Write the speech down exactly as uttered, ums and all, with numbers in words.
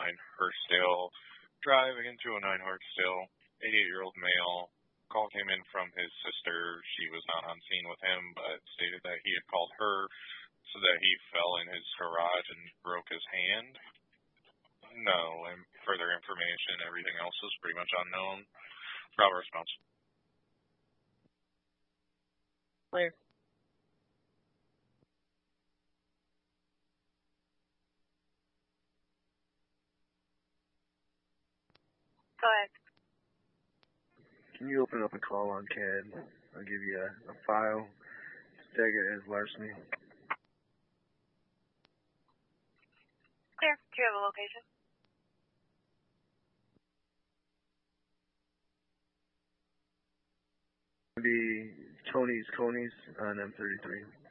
nine Hurstdale Drive into a nine Hurstdale, eighty-eight-year-old male. Call came in from his sister. She was not on scene with him, but stated that he had called her so that he fell in his garage and broke his hand. No, and further information, everything else is pretty much unknown. Bravo response. Clear. Go ahead. Can you open up a call on C A D? I'll give you a, a file. Tag it as larceny. Clear. Do you have a location? It'll be Tony's Coney's on M thirty-three.